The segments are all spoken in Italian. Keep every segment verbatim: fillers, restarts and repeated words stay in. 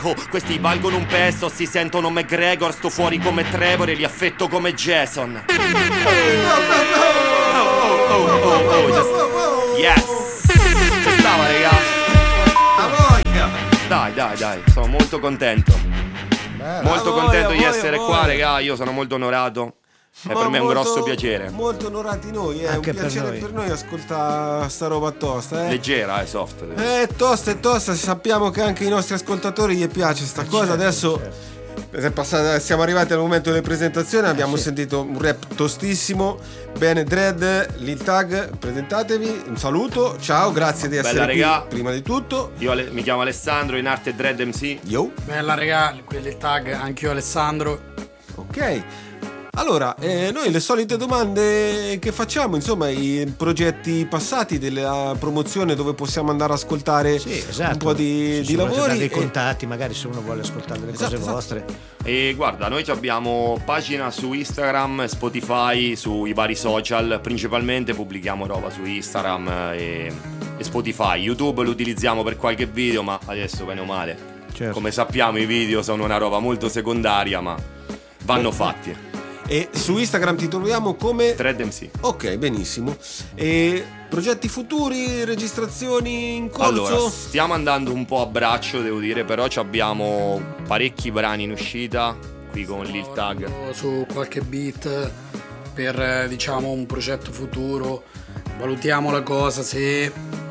Oh, questi valgono un peso, si sentono McGregor, sto fuori come Trevor e li affetto come Jason. Oh, oh, oh, oh, oh, just... Yes! Ci stava, raga. Dai, dai, dai, sono molto contento. Molto contento di essere qua, raga, io sono molto onorato. E per me è un molto, grosso piacere. Molto onorati noi, è Anche un piacere per noi, per noi ascoltare sta roba tosta, eh. Leggera, eh, soft. Eh, tosta e tosta, sappiamo che anche ai nostri ascoltatori gli piace sta cosa. Certo, Adesso certo. è passata, siamo arrivati al momento delle presentazioni, abbiamo sì. sentito un rap tostissimo. Bene, Dread, Lil Tag, presentatevi, un saluto, ciao, grazie di essere Bella, qui regà. prima di tutto. Io ale- mi chiamo Alessandro, in arte Dread M C. Yo. Bella regà, quelli il tag, anch'io Alessandro. Ok. Allora, eh, noi le solite domande che facciamo, insomma, i progetti passati della promozione dove possiamo andare a ascoltare Sì, esatto. un po' di, Se di volete dare lavori. dei e- contatti, magari se uno vuole ascoltare delle Esatto, cose esatto. vostre. E guarda, noi abbiamo pagina su Instagram, Spotify, sui vari social. Principalmente pubblichiamo roba su Instagram e, e Spotify. YouTube lo utilizziamo per qualche video, ma adesso bene o male, Certo. come sappiamo, i video sono una roba molto secondaria, ma vanno fatti. E su Instagram ti troviamo come Dread M C. Ok, benissimo. E progetti futuri, registrazioni in corso? Allora, stiamo andando un po' a braccio, devo dire, però ci abbiamo parecchi brani in uscita qui con Lil Tag. Lavoro su qualche beat per eh, diciamo un progetto futuro. Valutiamo la cosa se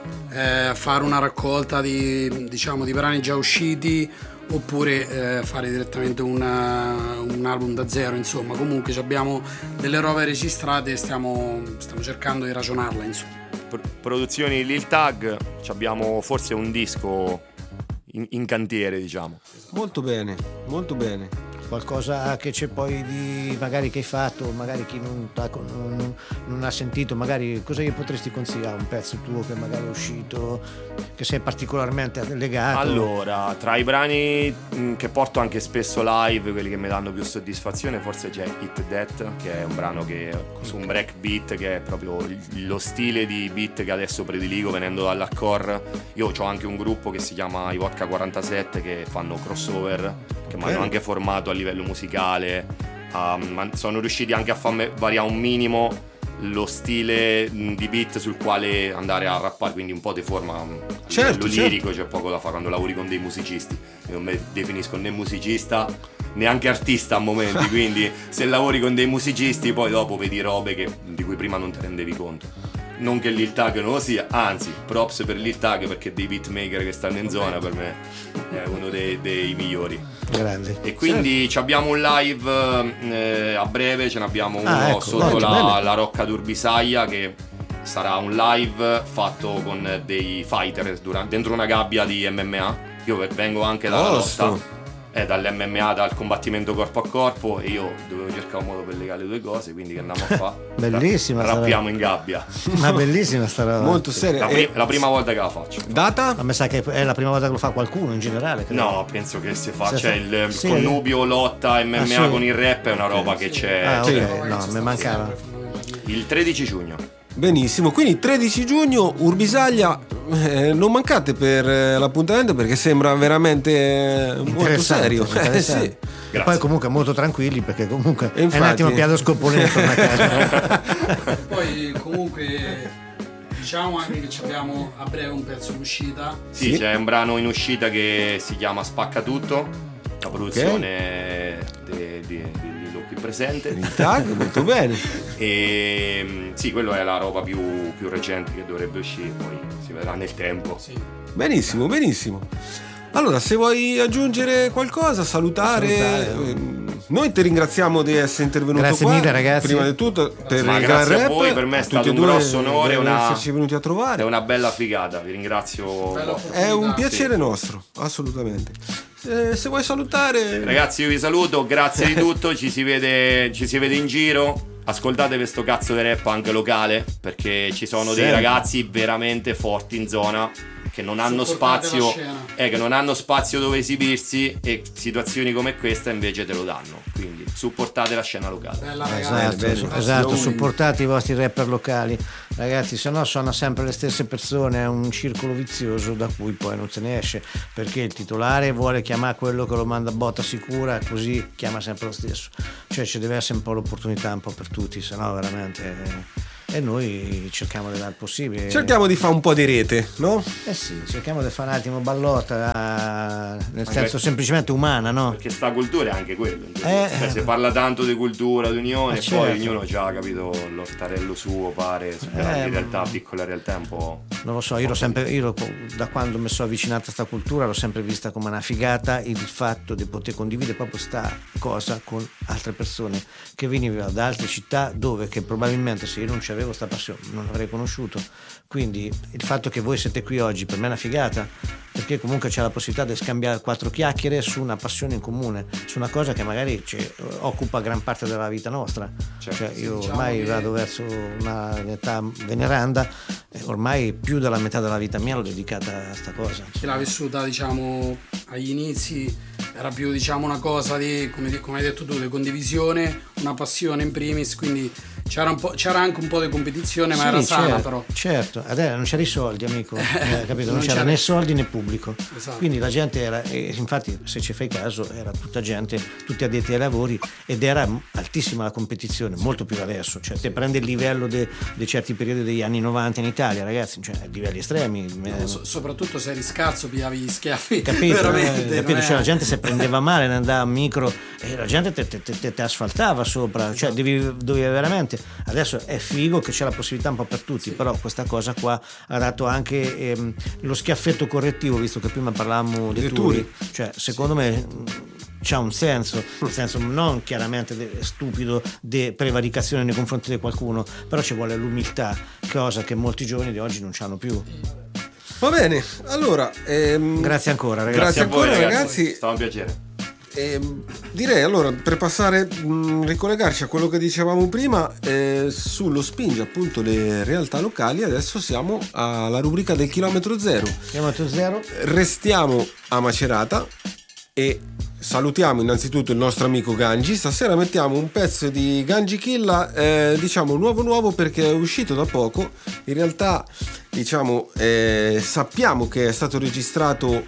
eh, fare una raccolta di diciamo di brani già usciti oppure eh, fare direttamente una, un album da zero. Insomma, comunque abbiamo delle robe registrate e stiamo, stiamo cercando di ragionarla, insomma. Pro- produzioni Lil Tag, ci abbiamo forse un disco in, in cantiere, diciamo. Molto bene, molto bene. Qualcosa che c'è poi di magari che hai fatto, magari chi non, t'ha- non, non ha sentito, magari cosa gli potresti consigliare? Un pezzo tuo che magari è uscito, che sei particolarmente legato? Allora, tra i brani mh, che porto anche spesso live, quelli che mi danno più soddisfazione, forse c'è Hit That, che è un brano che su un break beat, che è proprio il- lo stile di beat che adesso prediligo venendo dall'hardcore. Io ho anche un gruppo che si chiama i Vodka quarantasette che fanno crossover, che mi hanno anche formato a livello musicale. Um, ma sono riusciti anche a farmi variare un minimo lo stile mh, di beat sul quale andare a rappare, quindi un po' ti forma mh, a Certo, livello certo. lirico. C'è poco da fare quando lavori con dei musicisti. Io non mi definisco né musicista neanche artista a momenti, quindi se lavori con dei musicisti poi dopo vedi robe che, di cui prima non ti rendevi conto. Non che Lil Tag non lo sia, anzi, props per Lil Tag, perché dei beatmaker che stanno in zona per me è uno dei, dei migliori. Grande. E quindi ci abbiamo un live eh, a breve, ce ne abbiamo uno Ah, ecco, sotto molto la, bene. la Rocca d'Urbisaia, che sarà un live fatto con dei fighter durante, dentro una gabbia di M M A. Io vengo anche dalla Osto. lotta, eh, dall'M M A, dal combattimento corpo a corpo, e io dovevo cercare un modo per legare le due cose, quindi che andiamo a fare? Bellissima sta Rappiamo in gabbia. Ma bellissima sta roba. Molto seria. La, pri- E la prima volta che la faccio. data? A me sa che è la prima volta che lo fa qualcuno in generale. credo. No, penso che si faccia Sì, il, il sì. connubio lotta M M A Ah, sì. con il rap, è una roba che c'è, Ah, Sì. ok, no, mi mancava. il tredici giugno. Benissimo, quindi tredici giugno, Urbisaglia, eh, non mancate per eh, l'appuntamento perché sembra veramente eh, molto Interessante, serio. Eh, interessante. sì. E Grazie. poi comunque molto tranquilli perché comunque E infatti- è un attimo piado scopone e torna a casa. Poi comunque diciamo anche che abbiamo a breve un pezzo in uscita. Sì, Sì. c'è un brano in uscita che si chiama Spacca Tutto, la produzione di, di, di Lillo qui presente. Il tag, molto bene. E mm, sì, quello è la roba più, più recente che dovrebbe uscire, poi si vedrà nel tempo. Sì. Benissimo, benissimo. Allora, se vuoi aggiungere qualcosa, salutare, Salutare. ehm, noi ti ringraziamo di essere intervenuto Grazie qua. mille, ragazzi. Prima di tutto per Ma il gran grazie a rap. voi, per me è tutti stato e un due grosso onore, per una- esserci venuti a È trovare. una bella figata, vi ringrazio. È un piacere Sì. nostro, assolutamente. Se, se vuoi salutare, Ragazzi, io vi saluto, grazie di tutto, ci si vede, ci si vede in giro. Ascoltate questo cazzo di rap anche locale, perché ci sono dei Sì. ragazzi veramente forti in zona che non hanno Supportate spazio, la eh, che non hanno spazio dove esibirsi, e situazioni come questa invece te lo danno. Quindi supportate la scena locale. Bella, Esatto, ragazzi. bene, su- bene. esatto, Io- supportate i vostri rapper locali, ragazzi, se no suona sempre le stesse persone, è un circolo vizioso da cui poi non se ne esce, perché il titolare vuole chiamare quello che lo manda a botta sicura, così chiama sempre lo stesso, cioè ci deve essere un po' l'opportunità un po' per tutti, se no veramente... E noi cerchiamo di dare il possibile. Cerchiamo di fare un po' di rete, no? Eh sì, cerchiamo di fare un attimo ballotta, eh, nel Anche- senso semplicemente umana, no? Perché sta cultura è anche quello. Eh, cioè, si parla tanto di cultura, di unione, eh, e certo. poi ognuno già ha capito l'ortarello suo, pare, però Eh, in realtà piccola realtà è un po'... Non lo so, io l'ho sempre, io l'ho- da quando mi sono avvicinato a questa cultura l'ho sempre vista come una figata il fatto di poter condividere proprio sta cosa con altre persone che venivano da altre città dove che probabilmente se io non ci avevo sta passione non avrei conosciuto. Quindi il fatto che voi siete qui oggi per me è una figata, perché comunque c'è la possibilità di scambiare quattro chiacchiere su una passione in comune, su una cosa che magari ci occupa gran parte della vita nostra. Certo, Cioè, io diciamo ormai che- vado verso una età veneranda e ormai più della metà della vita mia l'ho dedicata a sta cosa. Chi l'ha vissuta, diciamo, agli inizi era più, diciamo, una cosa di, come, di- come hai detto tu, di condivisione, una passione in primis, quindi c'era, un po', c'era anche un po' di competizione, ma Sì, era sana certo, però. Certo, adesso non c'era i soldi, amico, eh, capito? Non, Non c'era c'era- né soldi né pubblico. Esatto. Quindi la gente era, e infatti se ci fai caso, era tutta gente, tutti addetti ai lavori ed era altissima la competizione, molto più adesso. Cioè, te prende il livello di certi periodi degli anni novanta in Italia, ragazzi, cioè livelli estremi. eh, So- soprattutto se eri scarso pigliavi gli schiaffi. Capito? Veramente, Eh, capito? non è- Cioè, la gente se prendeva male, ne andava a micro e la gente te, te, te- te asfaltava sopra, cioè devi, dovevi veramente. Adesso è figo che c'è la possibilità un po' per tutti, però questa cosa qua ha dato anche ehm, lo schiaffetto correttivo, visto che prima parlavamo dei Dei turi. turi. Cioè, secondo me mh, c'ha un senso, nel senso non chiaramente de- stupido di prevaricazione nei confronti di qualcuno, però ci vuole l'umiltà, cosa che molti giovani di oggi non hanno più. Va bene, allora... ehm, Grazie ancora, ragazzi. Grazie a voi, ancora, ragazzi. ragazzi. È stato un piacere. Ehm, direi allora per passare, mh, ricollegarci a quello che dicevamo prima, eh, sullo spinge appunto le realtà locali. Adesso siamo alla rubrica del chilometro zero. Chiamato zero. Restiamo a Macerata e salutiamo innanzitutto il nostro amico Gangi. Stasera mettiamo un pezzo di Ganji Killa, eh, diciamo nuovo nuovo perché è uscito da poco. In realtà diciamo eh, sappiamo che è stato registrato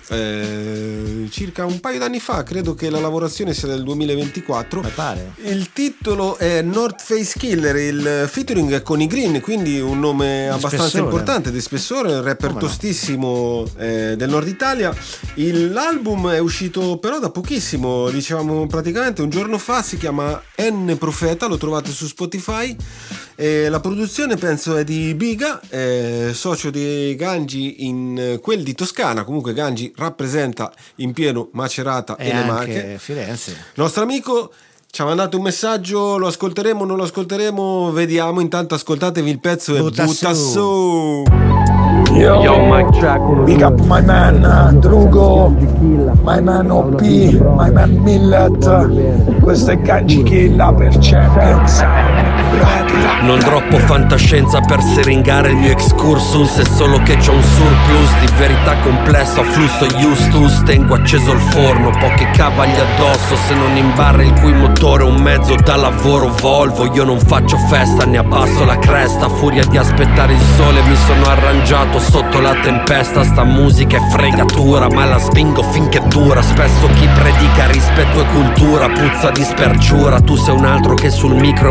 eh, circa un paio d'anni fa, credo che la lavorazione sia del duemilaventiquattro. Mi pare. Il titolo è North Face Killer, il featuring è con i Green, quindi un nome abbastanza spessore. importante, di spessore, un rapper Come no? tostissimo eh, del nord Italia. Il- L'album è uscito però da pochissimo, diciamo praticamente un giorno fa, si chiama N Profeta, lo trovate su Spotify. E la produzione penso è di Biga, eh, socio di Gangi in eh, quel di Toscana. Comunque Gangi rappresenta in pieno Macerata e, E le anche Marche. Firenze. Nostro amico ci ha mandato un messaggio, lo ascolteremo, non lo ascolteremo, vediamo. Intanto ascoltatevi il pezzo e Butta butta su. su. Yo, Yo Mike Jack, big up my man uh, Drugo, my man O P, my man Millet. Questo è Ganji Killa per Champions. Bra, bra. Non troppo fantascienza per seringare il mio excursus, è solo che c'ho un surplus di verità complessa, ho flusso Justus, tengo acceso il forno, pochi cavalli addosso, se non in barra il cui motore è un mezzo da lavoro Volvo. Io non faccio festa, ne abbasso la cresta, furia di aspettare il sole mi sono arrangiato sotto la tempesta. Sta musica è fregatura, ma la spingo finché dura. Spesso chi predica rispetto e cultura puzza di spergiura. Tu sei un altro che sul micro